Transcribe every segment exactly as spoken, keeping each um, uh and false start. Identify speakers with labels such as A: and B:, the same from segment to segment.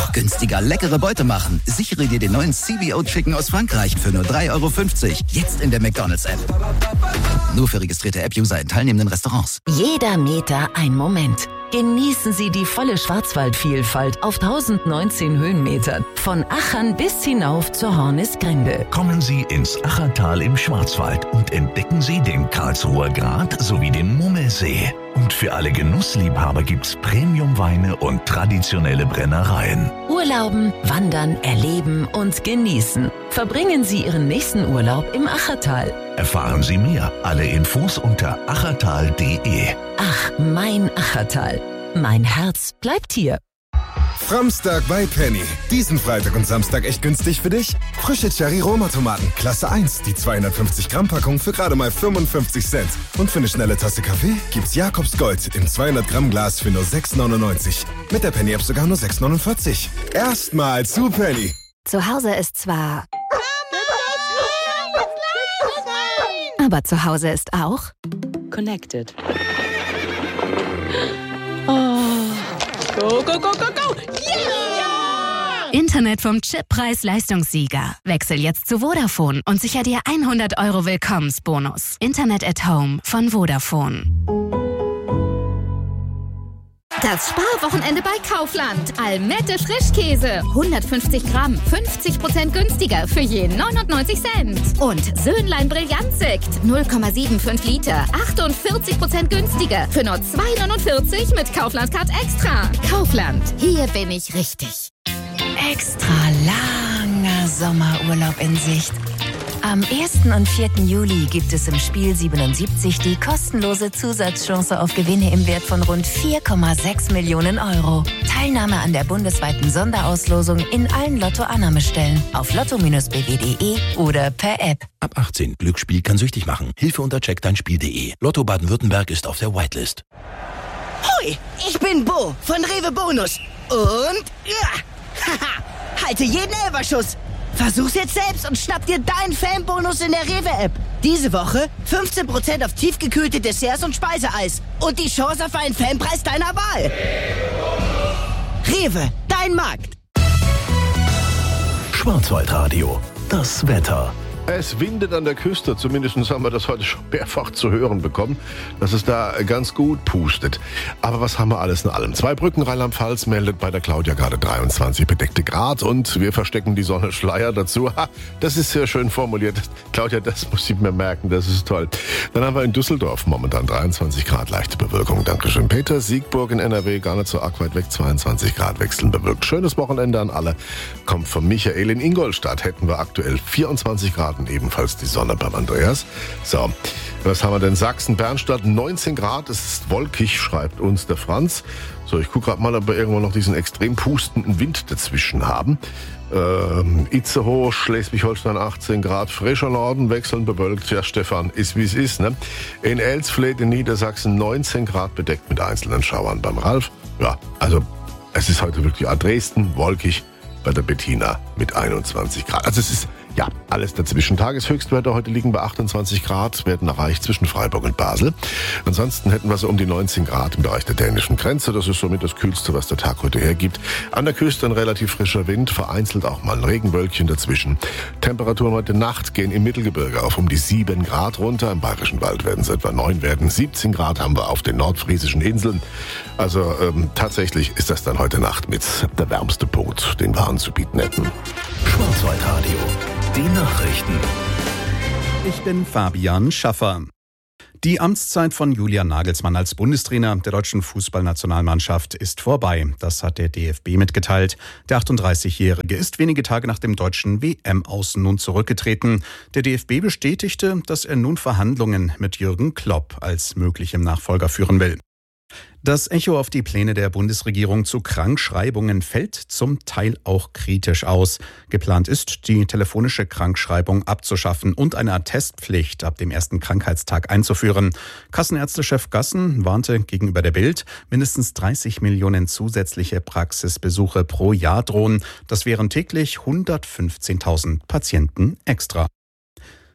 A: Noch günstiger leckere Beute machen. Sichere dir den neuen C B O Chicken aus Frankreich für nur drei Euro fünfzig. Jetzt in der McDonald's-App. Nur für registrierte App-User in teilnehmenden Restaurants.
B: Jeder Meter ein Moment. Genießen Sie die volle Schwarzwaldvielfalt auf tausendneunzehn Höhenmetern. Von Achern bis hinauf zur Hornisgrinde.
C: Kommen Sie ins Achertal im Schwarzwald und entdecken Sie den Karlsruher Grat sowie den Mummelsee. Und für alle Genussliebhaber gibt's Premiumweine und traditionelle Brennereien.
B: Urlauben, wandern, erleben und genießen. Verbringen Sie Ihren nächsten Urlaub im Achertal.
C: Erfahren Sie mehr. Alle Infos unter achertal punkt de.
B: Ach, mein Achertal. Mein Herz bleibt hier.
D: Framstag bei Penny. Diesen Freitag und Samstag echt günstig für dich? Frische Cherry-Roma-Tomaten, Klasse eins, die zweihundertfünfzig Gramm Packung für gerade mal fünfundfünfzig Cent. Und für eine schnelle Tasse Kaffee gibt's Jakobs Gold im zweihundert Gramm Glas für nur sechs neunundneunzig. Mit der Penny-App sogar nur sechs neunundvierzig. Erstmal zu Penny.
E: Zu Hause ist zwar... Aber zu Hause ist auch...
B: Connected.
F: Go, go, go, go, go! Yeah!
E: Internet vom Chip-Preis-Leistungssieger. Wechsel jetzt zu Vodafone und sicher dir hundert Euro Willkommensbonus. Internet at Home von Vodafone.
G: Das Sparwochenende bei Kaufland. Almette Frischkäse. hundertfünfzig Gramm. fünfzig Prozent günstiger für je neunundneunzig Cent. Und Söhnlein Brillantsekt. null Komma fünfundsiebzig Liter. achtundvierzig Prozent günstiger für nur zwei neunundvierzig mit Kaufland Card Extra. Kaufland. Hier bin ich richtig.
B: Extra langer Sommerurlaub in Sicht. Am ersten und vierten Juli gibt es im Spiel siebenundsiebzig die kostenlose Zusatzchance auf Gewinne im Wert von rund vier Komma sechs Millionen Euro. Teilnahme an der bundesweiten Sonderauslosung in allen Lotto-Annahmestellen auf lotto Bindestrich b w punkt de oder per App.
H: Ab achtzehn. Glücksspiel kann süchtig machen. Hilfe unter check dein spiel punkt de. Lotto Baden-Württemberg ist auf der Whitelist.
I: Hoi, ich bin Bo von Rewe Bonus. Und... Ja, haha, halte jeden Elberschuss. Versuch's jetzt selbst und schnapp dir deinen Fanbonus in der Rewe-App. Diese Woche fünfzehn Prozent auf tiefgekühlte Desserts und Speiseeis. Und die Chance auf einen Fanpreis deiner Wahl. Rewe, dein Markt.
C: Schwarzwaldradio. Das Wetter.
J: Es windet an der Küste, zumindest haben wir das heute schon mehrfach zu hören bekommen, dass es da ganz gut pustet. Aber was haben wir alles in allem? Zweibrücken, Rheinland-Pfalz meldet bei der Claudia gerade dreiundzwanzig bedeckte Grad und wir verstecken die Sonne Schleier dazu. Ha, das ist sehr schön formuliert. Claudia, das muss ich mir merken, das ist toll. Dann haben wir in Düsseldorf momentan dreiundzwanzig Grad leichte Bewölkung. Dankeschön, Peter. Siegburg in N R W, gar nicht so arg weit weg, zweiundzwanzig Grad wechselnd bewölkt. Schönes Wochenende an alle. Kommt von Michael. In Ingolstadt hätten wir aktuell vierundzwanzig Grad. Ebenfalls die Sonne beim Andreas. So, was haben wir denn? Sachsen, Bernstadt, neunzehn Grad. Es ist wolkig, schreibt uns der Franz. So, ich gucke gerade mal, ob wir irgendwo noch diesen extrem pustenden Wind dazwischen haben. Ähm, Itzehoe, Schleswig-Holstein achtzehn Grad, frischer Norden, wechselnd bewölkt. Ja, Stefan, ist wie es ist, ne? In Elsfleth in Niedersachsen neunzehn Grad bedeckt mit einzelnen Schauern beim Ralf. Ja, also es ist heute wirklich Dresden, wolkig, bei der Bettina mit einundzwanzig Grad. Also es ist ja alles dazwischen. Tageshöchstwerte heute liegen bei achtundzwanzig Grad, werden erreicht zwischen Freiburg und Basel. Ansonsten hätten wir so um die neunzehn Grad im Bereich der dänischen Grenze. Das ist somit das Kühlste, was der Tag heute hergibt. An der Küste ein relativ frischer Wind, vereinzelt auch mal ein Regenwölkchen dazwischen. Temperaturen heute Nacht gehen im Mittelgebirge auf um die sieben Grad runter. Im Bayerischen Wald werden es etwa neun werden. siebzehn Grad haben wir auf den nordfriesischen Inseln. Also ähm, tatsächlich ist das dann heute Nacht mit der wärmste Punkt, den wir anzubieten hätten.
C: Schwarzwaldradio. Die Nachrichten.
K: Ich bin Fabian Schaffer. Die Amtszeit von Julian Nagelsmann als Bundestrainer der deutschen Fußballnationalmannschaft ist vorbei. Das hat der D F B mitgeteilt. Der achtunddreißigjährige ist wenige Tage nach dem deutschen W M-Aus nun zurückgetreten. Der D F B bestätigte, dass er nun Verhandlungen mit Jürgen Klopp als möglichem Nachfolger führen will. Das Echo auf die Pläne der Bundesregierung zu Krankschreibungen fällt zum Teil auch kritisch aus. Geplant ist, die telefonische Krankschreibung abzuschaffen und eine Attestpflicht ab dem ersten Krankheitstag einzuführen. Kassenärztechef Gassen warnte gegenüber der Bild, mindestens dreißig Millionen zusätzliche Praxisbesuche pro Jahr drohen. Das wären täglich hundertfünfzehntausend Patienten extra.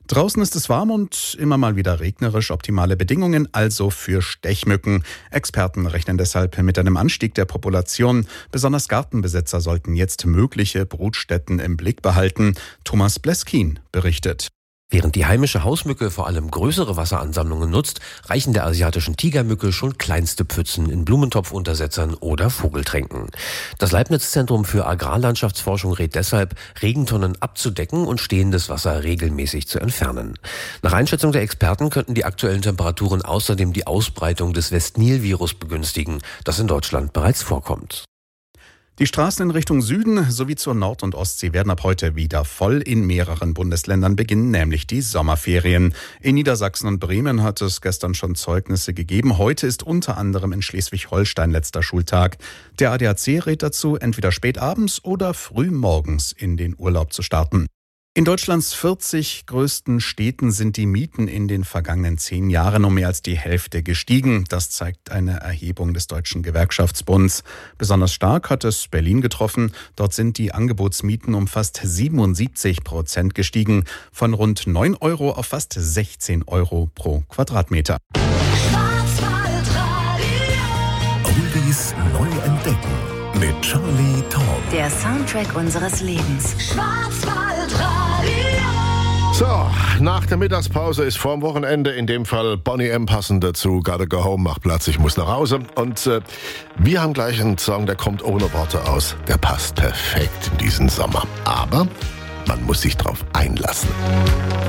K: Draußen ist es warm und immer mal wieder regnerisch, optimale Bedingungen also für Stechmücken. Experten rechnen deshalb mit einem Anstieg der Population. Besonders Gartenbesitzer sollten jetzt mögliche Brutstätten im Blick behalten. Thomas Bleskin berichtet.
L: Während die heimische Hausmücke vor allem größere Wasseransammlungen nutzt, reichen der asiatischen Tigermücke schon kleinste Pfützen in Blumentopfuntersetzern oder Vogeltränken. Das Leibniz-Zentrum für Agrarlandschaftsforschung rät deshalb, Regentonnen abzudecken und stehendes Wasser regelmäßig zu entfernen. Nach Einschätzung der Experten könnten die aktuellen Temperaturen außerdem die Ausbreitung des West-Nil-Virus begünstigen, das in Deutschland bereits vorkommt.
K: Die Straßen in Richtung Süden sowie zur Nord- und Ostsee werden ab heute wieder voll. In mehreren Bundesländern beginnen nämlich die Sommerferien. In Niedersachsen und Bremen hat es gestern schon Zeugnisse gegeben. Heute ist unter anderem in Schleswig-Holstein letzter Schultag. Der A D A C rät dazu, entweder spät abends oder früh morgens in den Urlaub zu starten. In Deutschlands vierzig größten Städten sind die Mieten in den vergangenen zehn Jahren um mehr als die Hälfte gestiegen. Das zeigt eine Erhebung des Deutschen Gewerkschaftsbunds. Besonders stark hat es Berlin getroffen. Dort sind die Angebotsmieten um fast siebenundsiebzig Prozent gestiegen, von rund neun Euro auf fast sechzehn Euro pro Quadratmeter.
C: Oldies neu entdecken mit Charlie Tom.
B: Der Soundtrack unseres Lebens.
J: So, nach der Mittagspause ist vorm Wochenende in dem Fall Boney M. passend dazu. Gotta go home, mach Platz, ich muss nach Hause. Und äh, wir haben gleich einen Song, der kommt ohne Worte aus. Der passt perfekt in diesen Sommer. Aber man muss sich drauf einlassen.